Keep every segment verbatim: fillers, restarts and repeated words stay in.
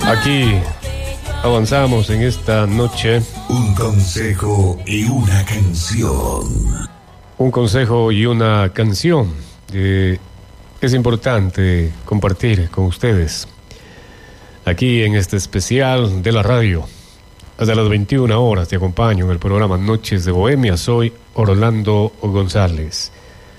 Aquí avanzamos en esta noche. Un consejo y una canción. Un consejo y una canción. Eh, es importante compartir con ustedes. Aquí en este especial de la radio. Hasta las veintiuna horas te acompaño en el programa Noches de Bohemia. Soy Orlando González.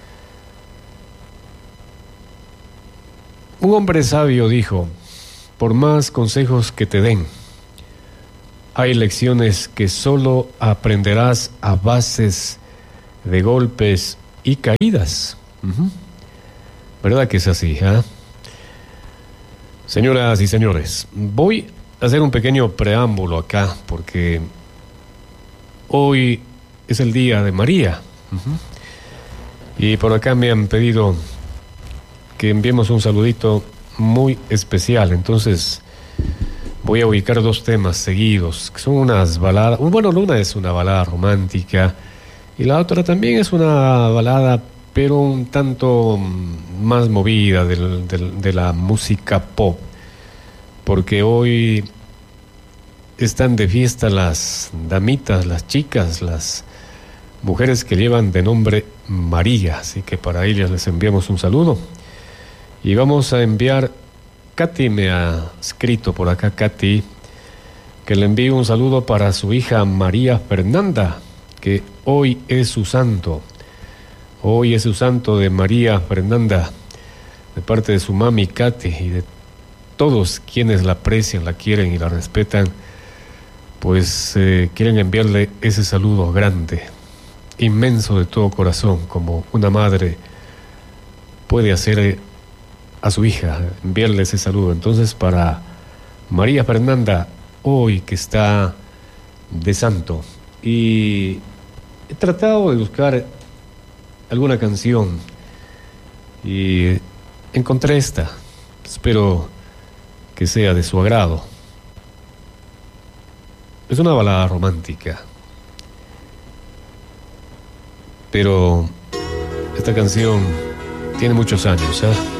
Un hombre sabio dijo: por más consejos que te den, hay lecciones que solo aprenderás a bases de golpes y caídas. Uh-huh. ¿Verdad que es así? ¿eh? Señoras y señores, voy a hacer un pequeño preámbulo acá, porque hoy es el día de María. Uh-huh. Y por acá me han pedido que enviemos un saludito muy especial. Entonces voy a ubicar dos temas seguidos, que son unas baladas. Bueno, una es una balada romántica y la otra también es una balada, pero un tanto más movida del, del, de la música pop, porque hoy están de fiesta las damitas, las chicas, las mujeres que llevan de nombre María, así que para ellas les enviamos un saludo. Y vamos a enviar, Katy me ha escrito por acá, Katy, que le envíe un saludo para su hija María Fernanda, que hoy es su santo. Hoy es su santo de María Fernanda, de parte de su mami Katy y de todos quienes la aprecian, la quieren y la respetan, pues eh, quieren enviarle ese saludo grande, inmenso de todo corazón, como una madre puede hacer a su hija, enviarle ese saludo. Entonces, para María Fernanda, hoy que está de santo, y he tratado de buscar alguna canción y encontré esta. Espero que sea de su agrado. Es una balada romántica, pero esta canción tiene muchos años, ¿eh?